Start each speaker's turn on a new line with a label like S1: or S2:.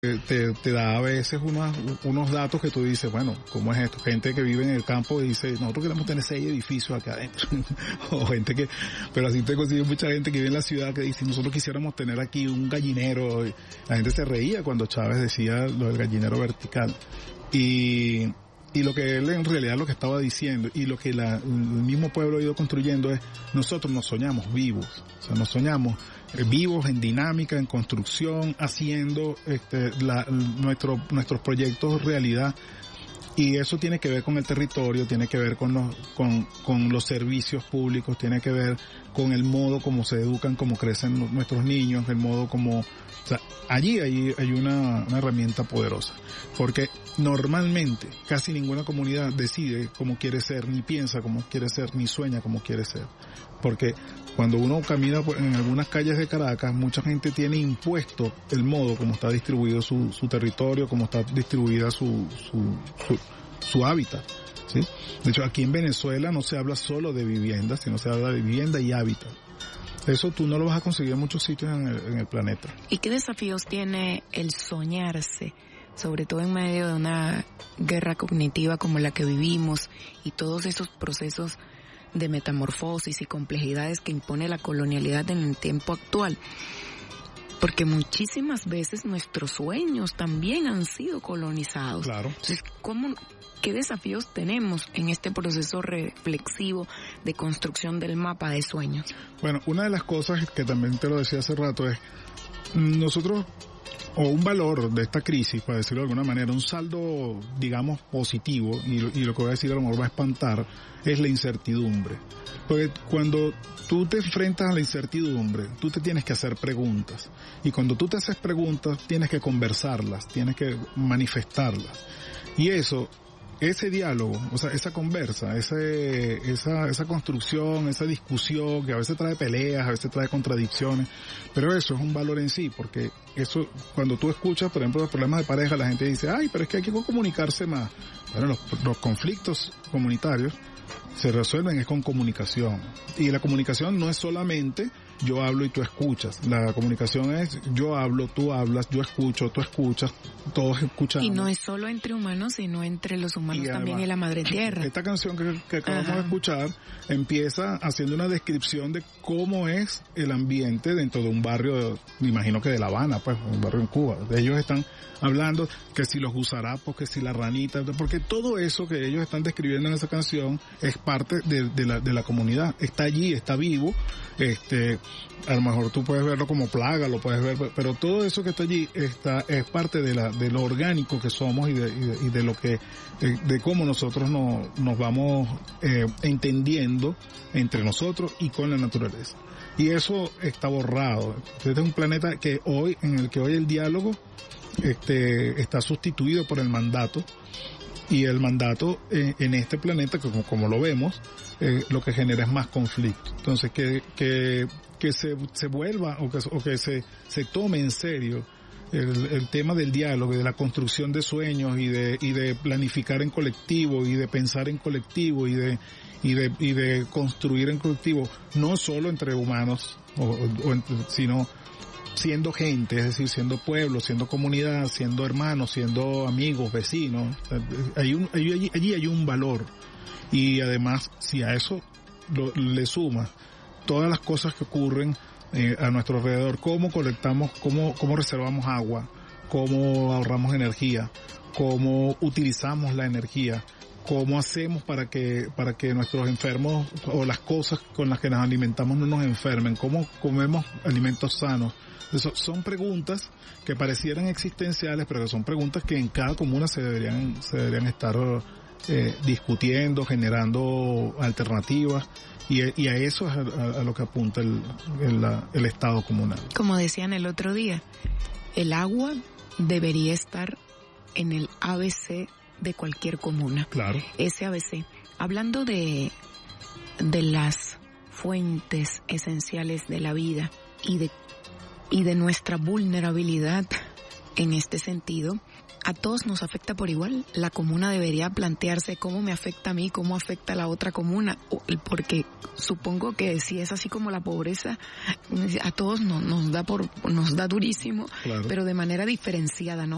S1: te da a veces unos datos que tú dices, bueno, ¿cómo es esto? Gente que vive en el campo y dice, nosotros queremos tener 6 edificios acá adentro. O gente pero así te consigues mucha gente que vive en la ciudad que dice, nosotros quisiéramos tener aquí un gallinero. La gente se reía cuando Chávez decía lo del gallinero vertical. Y lo que él en realidad lo que estaba diciendo y lo que el mismo pueblo ha ido construyendo es, nosotros nos soñamos vivos, o sea, nos soñamos vivos en dinámica, en construcción, haciendo nuestros proyectos realidad. Y eso tiene que ver con el territorio, tiene que ver con los servicios públicos, tiene que ver con el modo como se educan, como crecen nuestros niños, el modo como, o sea, allí hay una herramienta poderosa. Porque normalmente casi ninguna comunidad decide cómo quiere ser, ni piensa cómo quiere ser, ni sueña cómo quiere ser. Porque cuando uno camina en algunas calles de Caracas, mucha gente tiene impuesto el modo como está distribuido su territorio, como está distribuida su hábitat, ¿sí? De hecho, aquí en Venezuela no se habla solo de vivienda, sino se habla de vivienda y hábitat. Eso tú no lo vas a conseguir en muchos sitios en el planeta.
S2: ¿Y qué desafíos tiene el soñarse, sobre todo en medio de una guerra cognitiva como la que vivimos y todos esos procesos de metamorfosis y complejidades que impone la colonialidad en el tiempo actual? Porque muchísimas veces nuestros sueños también han sido colonizados.
S1: Claro.
S2: Entonces, ¿qué desafíos tenemos en este proceso reflexivo de construcción del mapa de sueños?
S1: Bueno, una de las cosas que también te lo decía hace rato es, nosotros, o un valor de esta crisis, para decirlo de alguna manera, un saldo, digamos, positivo, y lo que voy a decir a lo mejor va a espantar, es la incertidumbre. Porque cuando tú te enfrentas a la incertidumbre, tú te tienes que hacer preguntas. Y cuando tú te haces preguntas, tienes que conversarlas, tienes que manifestarlas. Y ese diálogo, o sea, esa conversa, esa construcción, esa discusión, que a veces trae peleas, a veces trae contradicciones, pero eso es un valor en sí, porque eso, cuando tú escuchas, por ejemplo, los problemas de pareja, la gente dice, ay, pero es que hay que comunicarse más. Bueno, los conflictos comunitarios se resuelven es con comunicación. Y la comunicación no es solamente yo hablo y tú escuchas. La comunicación es yo hablo, tú hablas, yo escucho, tú escuchas, todos escuchamos.
S2: Y no es solo entre humanos, sino entre los humanos también y la madre tierra.
S1: Esta canción que acabamos de escuchar empieza haciendo una descripción de cómo es el ambiente dentro de un barrio, me imagino que de La Habana, pues, un barrio en Cuba. Ellos están hablando que si los gusarapos, que si la ranita, porque todo eso que ellos están describiendo en esa canción es parte de la comunidad. Está allí, está vivo. A lo mejor tú puedes verlo como plaga, lo puedes ver, pero todo eso que está allí es parte de lo orgánico que somos y de lo que de cómo nosotros nos vamos entendiendo entre nosotros y con la naturaleza. Y eso está borrado. Este es un planeta en el que hoy el diálogo está sustituido por el mandato. Y el mandato en este planeta, como lo vemos, lo que genera es más conflicto. Entonces, que se vuelva o que se tome en serio el tema del diálogo, de la construcción de sueños y de planificar en colectivo y de pensar en colectivo y de construir en colectivo, no solo entre humanos, sino siendo gente, es decir, siendo pueblo, siendo comunidad, siendo hermanos, siendo amigos, vecinos. Allí hay un valor. Y además, si a eso le sumas todas las cosas que ocurren a nuestro alrededor, cómo colectamos, cómo reservamos agua, cómo ahorramos energía, cómo utilizamos la energía, cómo hacemos para que nuestros enfermos o las cosas con las que nos alimentamos no nos enfermen, cómo comemos alimentos sanos. Eso son preguntas que parecieran existenciales, pero que son preguntas que en cada comuna se deberían estar discutiendo, generando alternativas, y a eso es a lo que apunta el Estado comunal.
S2: Como decían el otro día, el agua debería estar en el ABC de cualquier comuna.
S1: Claro.
S2: Ese ABC. Hablando de las fuentes esenciales de la vida y de nuestra vulnerabilidad en este sentido, a todos nos afecta por igual. La comuna debería plantearse cómo me afecta a mí, cómo afecta a la otra comuna, porque supongo que si es así como la pobreza, a todos nos da durísimo, claro, pero de manera diferenciada, ¿no?